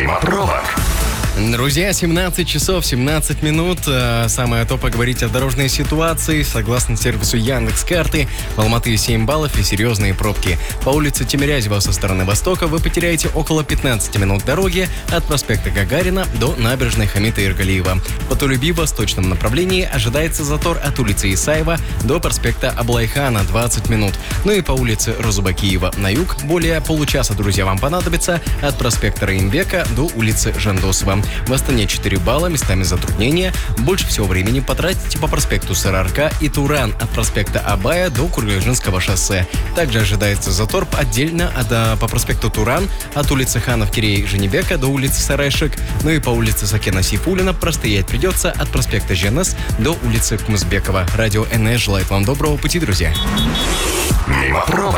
Мимо пробок. Друзья, 17 часов 17 минут. Самое то поговорить о дорожной ситуации. Согласно сервису Яндекс.Карты, в Алматы 7 баллов и серьезные пробки. По улице Тимирязева со стороны востока вы потеряете около 15 минут дороги от проспекта Гагарина до набережной Хамита Иргалиева. По Толюби в восточном направлении ожидается затор от улицы Исаева до проспекта Аблайхана 20 минут. Ну и по улице Розубакиева на юг более получаса, друзья, вам понадобится от проспекта Раимбека до улицы Жандосова. В Астане 4 балла, местами затруднения. Больше всего времени потратите по проспекту Сарыарка и Туран от проспекта Абая до Кургальжинского шоссе. Также ожидается затор отдельно по проспекту Туран от улицы Ханов Кирей Женебека до улицы Сарайшик. Ну и по улице Сакена Сейфуллина простоять придется от проспекта Женес до улицы Кумсбекова. Радио НС желает вам доброго пути, друзья. Мимо пробок.